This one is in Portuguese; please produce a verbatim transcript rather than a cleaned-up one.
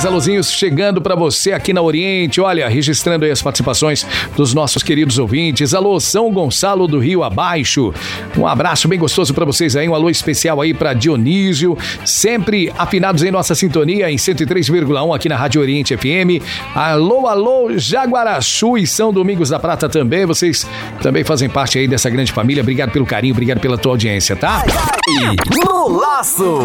mais alôzinhos chegando pra você aqui na Oriente. Olha, registrando aí as participações dos nossos queridos ouvintes. Alô, São Gonçalo do Rio Abaixo. Um abraço bem gostoso pra vocês aí. Um alô especial aí pra Dionísio. Sempre afinados em nossa sintonia em cento e três vírgula um aqui na Rádio Oriente F M. Alô, alô, Jaguaraçu e São Domingos da Prata também. Vocês também fazem parte aí dessa grande família. Obrigado pelo carinho, obrigado pela tua audiência, tá? No Laço.